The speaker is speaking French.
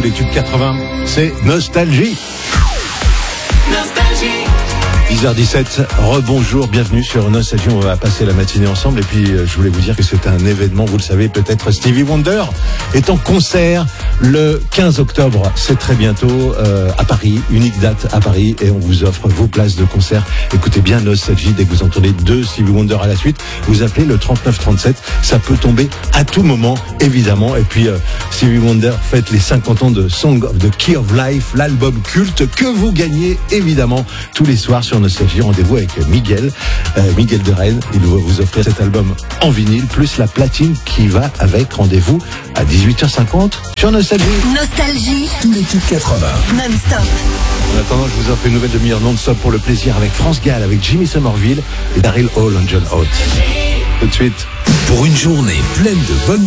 les tubes 80, c'est Nostalgie. 10h17, rebonjour, bienvenue sur Nostalgie. On va passer la matinée ensemble. Et puis, je voulais vous dire que c'est un événement, vous le savez peut-être, Stevie Wonder est en concert le 15 octobre. C'est très bientôt à Paris, unique date à Paris. Et on vous offre vos places de concert. Écoutez bien Nostalgie, dès que vous entendez deux Stevie Wonder à la suite, vous appelez le 3937. Ça peut tomber à tout moment, évidemment. Et puis, Stevie Wonder fête les 50 ans de Song of the Key of Life, l'album culte que vous gagnez, évidemment, tous les soirs sur Nostalgie. Rendez-vous avec Miguel de Rennes. Il va vous offrir cet album en vinyle, plus la platine qui va avec. Rendez-vous à 18h50 sur Nostalgie. Nostalgie. Tous les tubes 80. Non-stop. En attendant, je vous offre une nouvelle demi-heure non-stop pour le plaisir avec France Gall, avec Jimmy Somerville et Daryl Hall and John Oates. Tout de suite. Pour une journée pleine de bonnes